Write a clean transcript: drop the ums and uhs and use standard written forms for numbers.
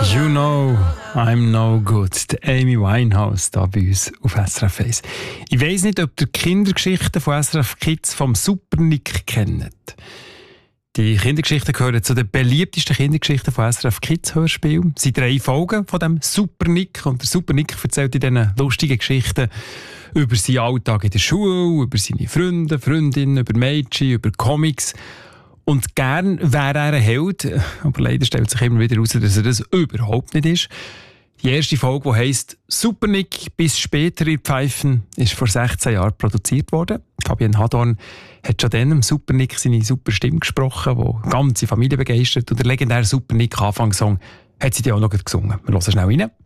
You know, I'm no good. Die Amy Winehouse hier bei uns auf SRF 1. Ich weiss nicht, ob ihr die Kindergeschichten von SRF Kids vom Super Nick kennt. Die Kindergeschichten gehören zu den beliebtesten Kindergeschichten von SRF Kids Hörspiel. Es sind 3 Folgen von dem Super Nick. Und der Super Nick erzählt in diesen lustigen Geschichten über seinen Alltag in der Schule, über seine Freunde, Freundinnen, über Mädchen, über Comics. Und gern wäre er ein Held, aber leider stellt sich immer wieder heraus, dass er das überhaupt nicht ist. Die erste Folge, die heisst «Super Nick, bis später ihr Pfeifen», ist vor 16 Jahren produziert worden. Fabienne Hadorn hat schon dann im Super Nick seine super Stimme gesprochen, die die ganze Familie begeistert. Und der legendäre Super Nick Anfangssong hat sie die auch noch gesungen. Wir hören schnell rein.